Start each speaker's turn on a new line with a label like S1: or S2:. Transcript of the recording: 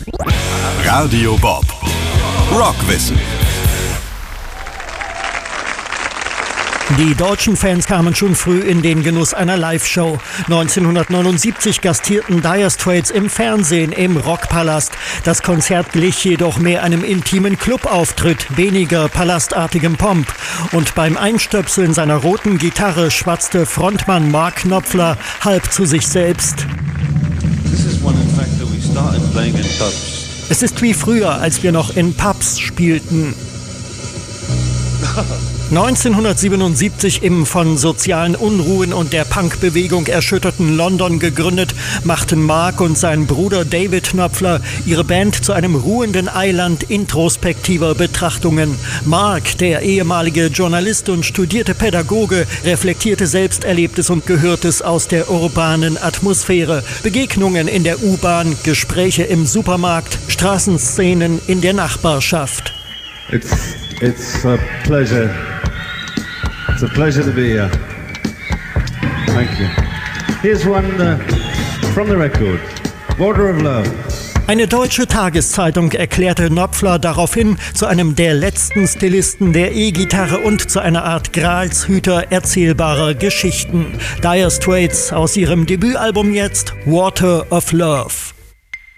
S1: Radio Bob. Rockwissen.
S2: Die deutschen Fans kamen schon früh in den Genuss einer Live-Show. 1979 gastierten Dire Straits im Fernsehen im Rockpalast. Das Konzert glich jedoch mehr einem intimen Clubauftritt, weniger palastartigem Pomp. Und beim Einstöpseln seiner roten Gitarre schwatzte Frontmann Mark Knopfler halb zu sich selbst. Es ist wie früher, als wir noch in Pubs spielten. 1977 im von sozialen Unruhen und der Punkbewegung erschütterten London gegründet, machten Mark und sein Bruder David Knopfler ihre Band zu einem ruhenden Eiland introspektiver Betrachtungen. Mark, der ehemalige Journalist und studierte Pädagoge, reflektierte Selbsterlebtes und Gehörtes aus der urbanen Atmosphäre. Begegnungen in der U-Bahn, Gespräche im Supermarkt, Straßenszenen in der Nachbarschaft.
S3: It's a pleasure. It's a pleasure to be here. Thank you. Here's one from the record, Water of Love.
S2: Eine deutsche Tageszeitung erklärte Knopfler daraufhin zu einem der letzten Stilisten der E-Gitarre und zu einer Art Gralshüter erzählbarer Geschichten. Dire Straits aus ihrem Debütalbum jetzt Water of Love.